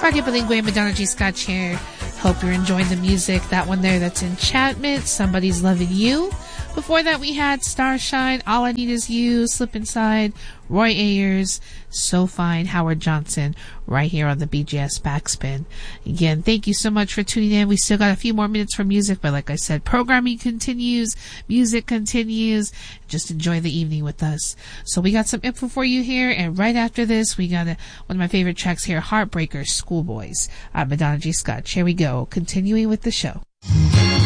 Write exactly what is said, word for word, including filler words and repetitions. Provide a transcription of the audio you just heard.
Radio Bilingue, Madonna G. Scott here. Hope you're enjoying the music. That one there, that's Enchantment, Somebody's Loving You. Before that, we had Starshine, All I Need Is You, Slip Inside, Roy Ayers, So Fine, Howard Johnson, right here on the B G S Backspin. Again, thank you so much for tuning in. We still got a few more minutes for music, but like I said, programming continues, music continues. Just enjoy the evening with us. So we got some info for you here, and right after this, we got a, one of my favorite tracks here, Heartbreakers, Schoolboys. I'm Madonna G. Scott. Here we go, continuing with the show.